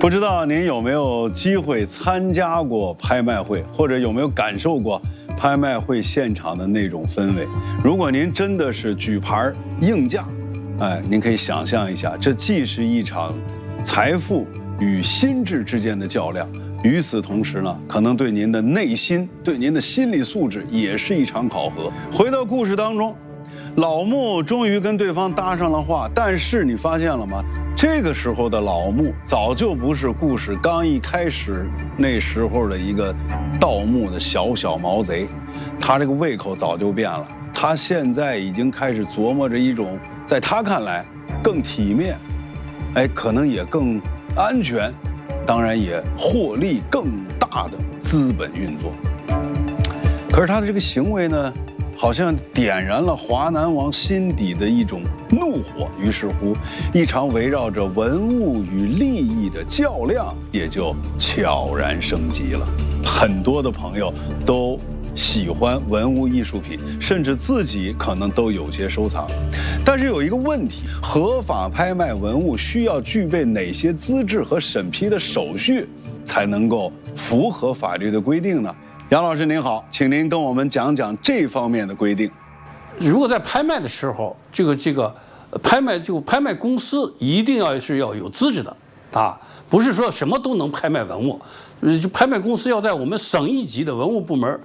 不知道您有没有机会参加过拍卖会，或者有没有感受过拍卖会现场的那种氛围？如果您真的是举牌应价，您可以想象一下，这既是一场财富与心智之间的较量，与此同时呢，可能对您的内心、对您的心理素质也是一场考核。回到故事当中，老穆终于跟对方搭上了话，但是你发现了吗？这个时候的老穆早就不是故事刚一开始那时候的一个盗墓的小毛贼，他这个胃口早就变了。他现在已经开始琢磨着一种在他看来更体面，可能也更安全，当然也获利更大的资本运作。可是他的这个行为呢，好像点燃了华南王心底的一种怒火，于是乎，一场围绕着文物与利益的较量也就悄然升级了。很多的朋友都喜欢文物艺术品，甚至自己可能都有些收藏。但是有一个问题，合法拍卖文物需要具备哪些资质和审批的手续，才能够符合法律的规定呢？杨老师您好，请您跟我们讲讲这方面的规定。 如果在拍卖的时候，这个拍卖公司一定要有资质的啊，不是说什么都能拍卖文物。拍卖公司要在我们省一级的文物部门